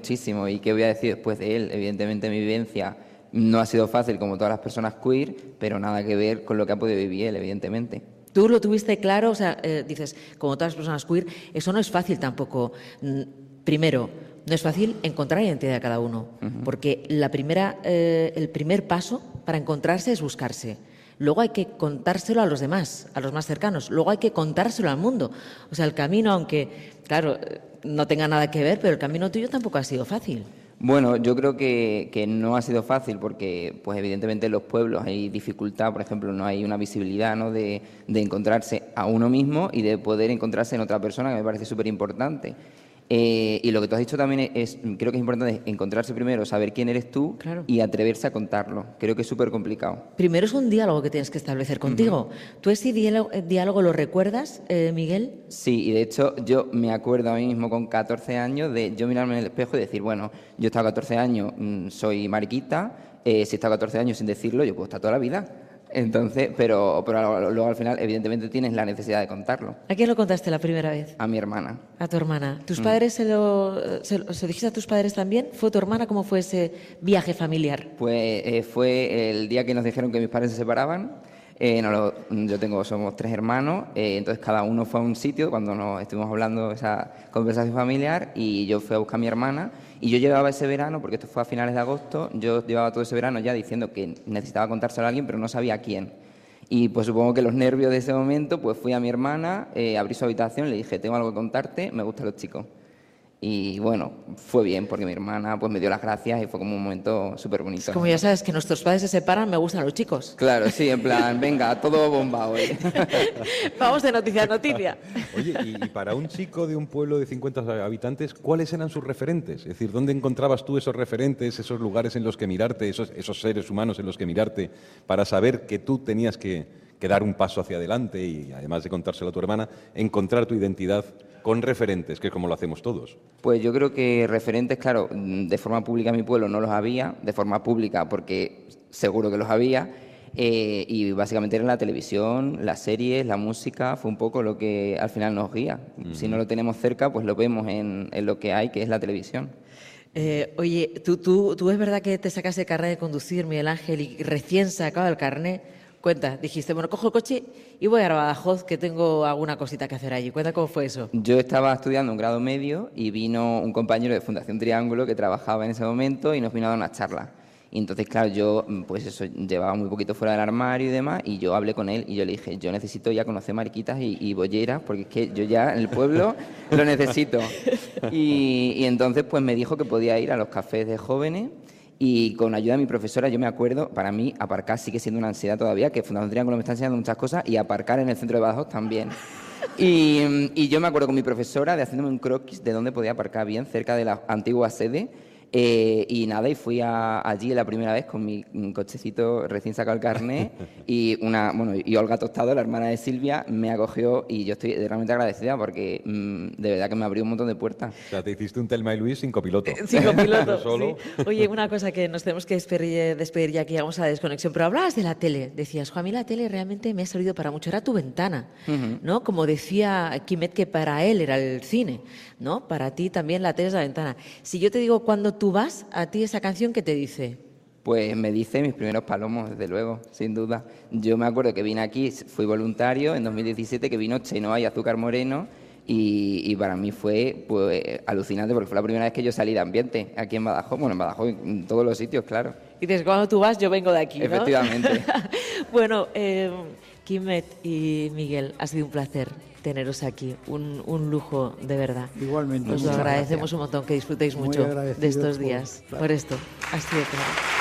Muchísimo. ¿Y qué voy a decir después de él? Evidentemente mi vivencia no ha sido fácil como todas las personas queer, pero nada que ver con lo que ha podido vivir él, evidentemente. Tú lo tuviste claro, o sea, dices, como todas las personas queer, eso no es fácil tampoco. Primero, no es fácil encontrar la identidad de cada uno, porque el primer paso para encontrarse es buscarse. Luego hay que contárselo a los demás, a los más cercanos. Luego hay que contárselo al mundo. O sea, el camino, aunque, claro, no tenga nada que ver, pero el camino tuyo tampoco ha sido fácil. Bueno, yo creo que no ha sido fácil porque, pues evidentemente en los pueblos hay dificultad, por ejemplo, no hay una visibilidad, ¿no?, de encontrarse a uno mismo y de poder encontrarse en otra persona, que me parece súper importante. Y lo que tú has dicho también creo que es importante encontrarse primero, saber quién eres tú, claro, y atreverse a contarlo. Creo que es súper complicado. Primero es un diálogo que tienes que establecer contigo. ¿Tú ese diálogo lo recuerdas, Miguel? Sí, y de hecho yo me acuerdo a mí mismo con 14 años de yo mirarme en el espejo y decir, bueno, yo he estado 14 años, soy mariquita, si he estado 14 años sin decirlo, yo puedo estar toda la vida. Entonces, pero luego al final, evidentemente, tienes la necesidad de contarlo. ¿A quién lo contaste la primera vez? A mi hermana. A tu hermana. ¿Tus padres se lo dijiste a tus padres también? ¿Fue tu hermana? ¿Cómo fue ese viaje familiar? Pues fue el día que nos dijeron que mis padres se separaban. Somos 3 hermanos, entonces cada uno fue a un sitio cuando nos estuvimos hablando esa conversación familiar y yo fui a buscar a mi hermana y yo llevaba ese verano, porque esto fue a finales de agosto, yo llevaba todo ese verano ya diciendo que necesitaba contárselo a alguien pero no sabía a quién. Y pues supongo que los nervios de ese momento, pues fui a mi hermana, abrí su habitación, le dije, tengo algo que contarte, me gustan los chicos. Y bueno, fue bien porque mi hermana pues me dio las gracias y fue como un momento súper bonito. Es como ya sabes que nuestros padres se separan, me gustan los chicos. Claro, sí, en plan, venga, todo bomba hoy. Vamos de noticia a noticia. Oye, y para un chico de un pueblo de 50 habitantes, ¿cuáles eran sus referentes? Es decir, ¿dónde encontrabas tú esos referentes, esos lugares en los que mirarte, esos seres humanos en los que mirarte, para saber que tú tenías que dar un paso hacia adelante y, además de contárselo a tu hermana, encontrar tu identidad con referentes, que es como lo hacemos todos? Pues yo creo que referentes, claro, de forma pública en mi pueblo no los había, de forma pública porque seguro que los había, y básicamente era la televisión, las series, la música, fue un poco lo que al final nos guía. Si no lo tenemos cerca, pues lo vemos en lo que hay, que es la televisión. Oye, ¿tú es verdad que te sacaste el carnet de conducir, Miguel Ángel, y recién sacado el carnet? Cuenta, dijiste, bueno, cojo el coche y voy a Badajoz, que tengo alguna cosita que hacer allí. Cuenta cómo fue eso. Yo estaba estudiando un grado medio y vino un compañero de Fundación Triángulo que trabajaba en ese momento y nos vino a dar una charla. Y entonces, claro, yo pues eso, llevaba muy poquito fuera del armario y demás, y yo hablé con él y yo le dije, yo necesito ya conocer mariquitas y bolleras, porque es que yo ya en el pueblo lo necesito. Y entonces pues me dijo que podía ir a los cafés de jóvenes. Y con ayuda de mi profesora, yo me acuerdo, para mí, aparcar sigue siendo una ansiedad todavía, que Fundación Triángulo me está enseñando muchas cosas, y aparcar en el centro de Badajoz también. Y yo me acuerdo con mi profesora de haciéndome un croquis de dónde podía aparcar bien, cerca de la antigua sede. Y nada, y fui allí la primera vez con mi cochecito recién sacado el carnet y Olga Tostado, la hermana de Silvia, me acogió y yo estoy realmente agradecida porque de verdad que me abrió un montón de puertas. O sea, te hiciste un Telma y Luis sin copiloto. Sin copiloto, solo. Sí. Oye, una cosa que nos tenemos que despedir ya que llegamos a la desconexión, pero hablabas de la tele, decías, a mí la tele realmente me ha servido para mucho, era tu ventana, ¿no? Como decía Quimet, que para él era el cine, ¿no? Para ti también la tele es la ventana. Si yo te digo cuando tú vas, a ti esa canción, ¿qué te dice? Pues me dice mis primeros palomos, desde luego, sin duda. Yo me acuerdo que vine aquí, fui voluntario en 2017, que vino Chenoa y Azúcar Moreno, y para mí fue pues alucinante porque fue la primera vez que yo salí de ambiente aquí en Badajoz, bueno, en Badajoz, en todos los sitios, claro. Y dices, cuando tú vas, yo vengo de aquí, ¿no? Efectivamente. Bueno, Quimet y Miguel, ha sido un placer teneros aquí, un lujo de verdad. Igualmente. Os lo agradecemos un montón, que disfrutéis mucho de estos días. Por esto, ha sido claro.